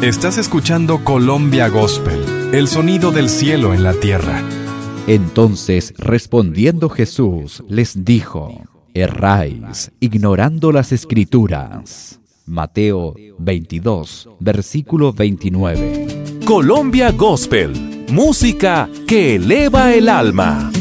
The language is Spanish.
Estás escuchando Colombia Gospel, el sonido del cielo en la tierra. Entonces, respondiendo Jesús, les dijo: erráis, ignorando las Escrituras. Mateo 22, versículo 29. Colombia Gospel, música que eleva el alma.